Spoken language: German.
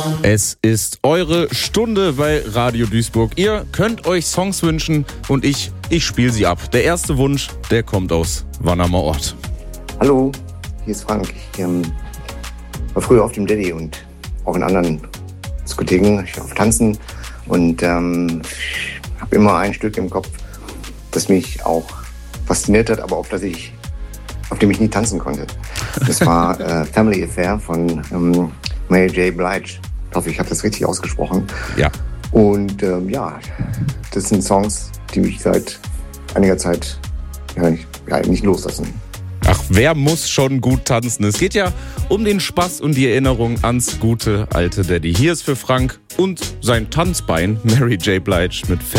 Es ist eure Stunde bei Radio Duisburg. Ihr könnt euch Songs wünschen und ich spiele sie ab. Der erste Wunsch, der kommt aus Wannermer Ort. Hallo, hier ist Frank. Ich war früher auf dem Daddy und auch in anderen Diskotheken. Ich war auf Tanzen und habe immer ein Stück im Kopf, das mich auch fasziniert hat, aber auf dem ich nie tanzen konnte. Das war Family Affair von Mary J. Blige. Ich hoffe, ich habe das richtig ausgesprochen. Ja. Und das sind Songs, die mich seit einiger Zeit nicht loslassen. Ach, wer muss schon gut tanzen? Es geht ja um den Spaß und die Erinnerung ans gute alte Daddy. Hier ist für Frank und sein Tanzbein Mary J. Blige mit